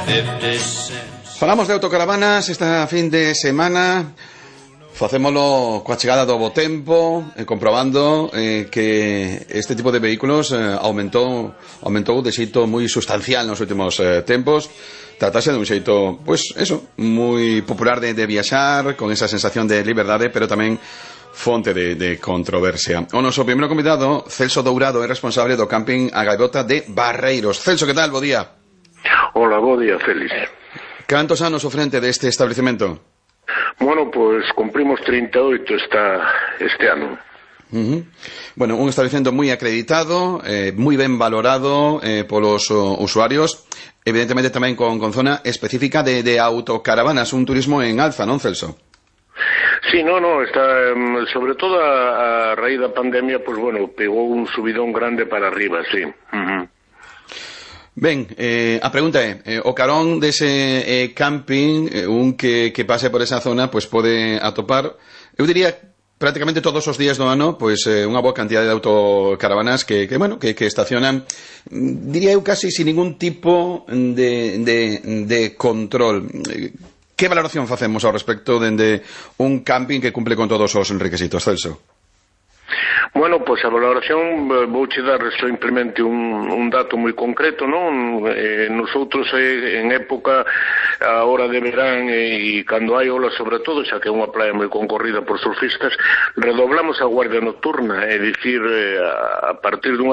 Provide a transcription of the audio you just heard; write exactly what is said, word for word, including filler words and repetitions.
Falamos de autocaravanas esta fin de semana. Facémolo coa chegada do bo tempo, eh, comprobando eh, que este tipo de vehículos eh, aumentou aumentou de xeito moi sustancial nos últimos eh, tempos. Tratase de un xeito, pois, eso, moi popular de, de viaxar, con esa sensación de liberdade, pero tamén fonte de, de controversia. O noso primeiro convidado, Celso Dourado, é responsable do camping A Gaivota de Barreiros. Celso, que tal? Bo día. Hola, bo día, Félix. Cantos anos o frente deste establecemento? Bueno, pues cumprimos treinta e oito esta, este ano. Uh-huh. Bueno, un establecemento moi acreditado, eh, moi ben valorado eh, polos uh, usuarios, evidentemente tamén con, con zona específica de, de autocaravanas, un turismo en alza, non, Celso? Sí, no, no, está, sobre todo a, a raíz da pandemia, pues bueno, pegou un subidón grande para arriba, sí. Uh-huh. Ben, eh, a pregunta é, eh, o carón dese eh, camping, eh, un que, que pase por esa zona, pois pues pode atopar, eu diría, prácticamente todos os días do ano, pois pues, eh, unha boa cantidad de autocaravanas que, que bueno, que, que estacionan, diría eu casi sin ningún tipo de, de, de control. Que valoración facemos ao respecto dende un camping que cumple con todos os requisitos, Celso? Bueno, pois a valoración vouche dar simplemente un, un dato moi concreto, non? Eh, nosotros eh, en época, a hora de verán e, e cando hai olas sobre todo, xa que é unha playa moi concorrida por surfistas, redoblamos a guardia nocturna, é dicir, eh, a partir dunha